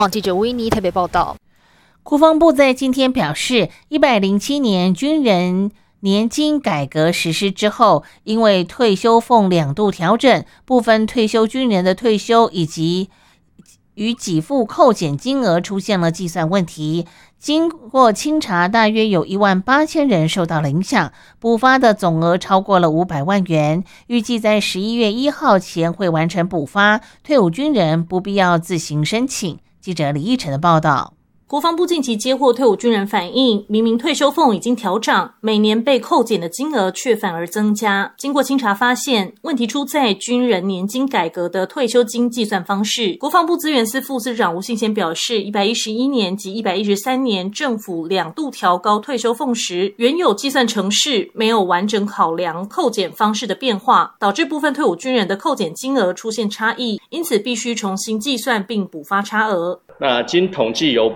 记者维尼台北报道。 国防部在今天表示，107年军人年金改革实施之后，因为退休俸2度调整，部分退休军人的退休以及与给付扣减金额出现了计算问题。经过清查，大约有18000人受到了影响，补发的总额超过了500万元。预计在11月1号前会完成补发，退伍军人不必要自行申请。记者李义成的报道。 国防部近期接获退伍军人反映，明明退休俸已经调涨，每年被扣减的金额却反而增加。经过清查发现，问题出在军人年金改革的退休金计算方式。国防部资源司副司长吴信贤表示，111年及113年政府2度调高退休俸时，原有计算程式没有完整考量扣减方式的变化，导致部分退伍军人的扣减金额出现差异，因此必须重新计算并补发差额。 那经统计有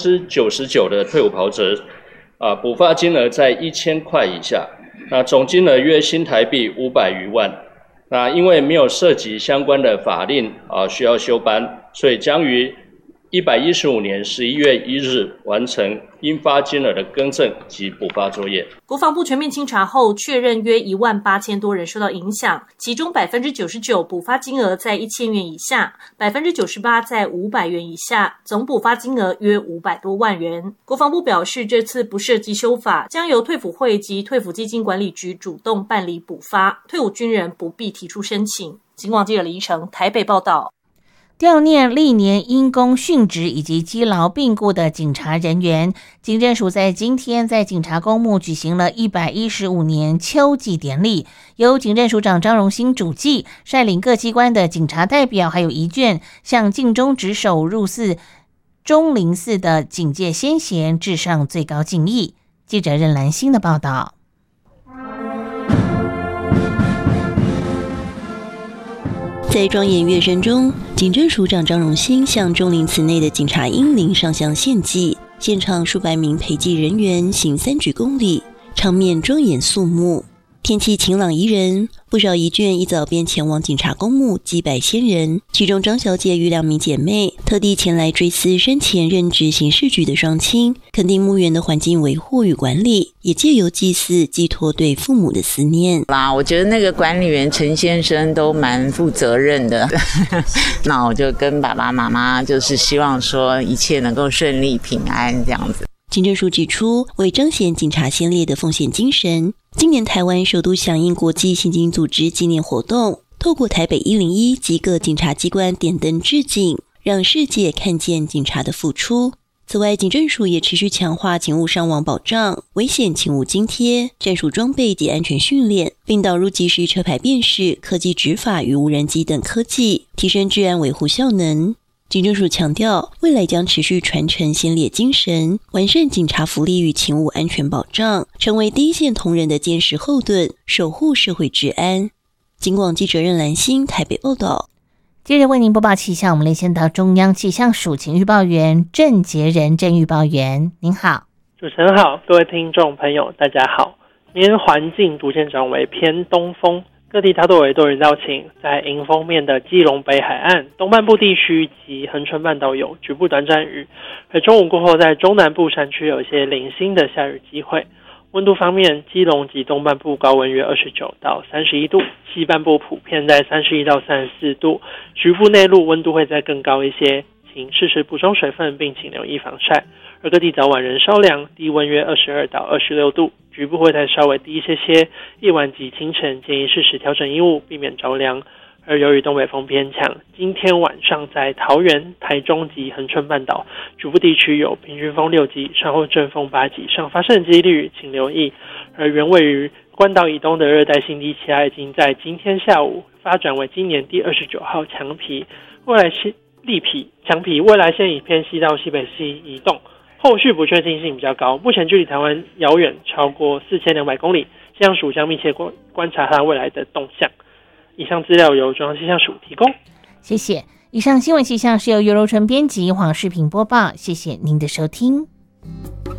99%的退伍袍泽，补发金额在1000块以下，那总金额约新台币500余万。那因为没有涉及相关的法令需要修班，所以将于115年11月1日完成应发金额的更正及补发作业。 国防部全面清查后，确认约18000多人受到影响，其中99%补发金额在1000元以下，98%在500元以下，总补发金额约500多万元。国防部表示，这次不涉及修法，将由退辅会及退辅基金管理局主动办理补发，退伍军人不必提出申请。警广记者李依成台北报道。 悼念历年因公殉职以及积劳病故的警察人员，警政署在今天在警察公墓举行了115年秋祭典礼，由警政署长张荣兴主祭，率领各机关的警察代表还有仪眷，向尽忠职守入祀钟灵寺的警戒先贤致上最高敬意。记者任兰心的报道。 在庄严乐声中，警政署长张荣兴向钟灵祠内的警察英灵上香献祭，现场数百名陪祭人员行3鞠躬礼，场面庄严肃穆。天气晴朗宜人，不少仪眷一早便前往警察公墓祭拜先人，其中张小姐与2名姐妹特地前来追思生前任职刑事局的双亲，肯定墓园的环境维护与管理，也借由祭祀寄托对父母的思念。 我觉得那个管理员陈先生都蛮负责任的那我就跟爸爸妈妈就是希望说一切能够顺利平安这样子。 警政署指出，为彰显警察先烈的奉献精神，今年台湾首度响应国际刑警组织纪念活动，透过台北101及各警察机关点灯致敬，让世界看见警察的付出。此外，警政署也持续强化勤务伤亡保障、危险勤务津贴、战术装备及安全训练，并导入即时车牌辨识、科技执法与无人机等科技，提升治安维护效能。警政署强调，未来将持续传承先烈精神，完善警察福利与勤务安全保障，成为第一线同仁的坚实后盾，守护社会治安。警广记者任兰心台北报道。 接着为您播报气象，我们连线到中央气象署情预报员郑杰仁郑预报员，您好。 主持人好，各位听众朋友大家好。明天环境逐渐转为偏东风，各地大多为多云到晴，在迎风面的基隆北海岸、东半部地区及恒春半岛有局部短暂雨，而中午过后在中南部山区有一些零星的下雨机会。温度方面，基隆及东半部高温约29到31度，西半部普遍在31到34度，局部内陆温度会再更高一些，请适时补充水分，并请留意防晒。而各地早晚仍稍凉，低温约22到26度，局部会再稍微低一些些，夜晚及清晨建议适时调整衣物，避免着凉。而由于东北风偏强，今天晚上在桃园、台中及恒春半岛局部地区有平均风6级，稍后阵风8级以上发生的几率，请留意。而原位于关岛以东的热带性低气压已经在今天下午发展为今年第29号强皮，未来利皮强皮，未来现已偏西到西北西移动，后续不确定性比较高，目前距离台湾遥远超过4200公里，气象署将密切观察它未来的动向。以上资料由中央气象署提供， 谢谢。以上新闻气象是由尤柔纯编辑，黄世平播报，谢谢您的收听。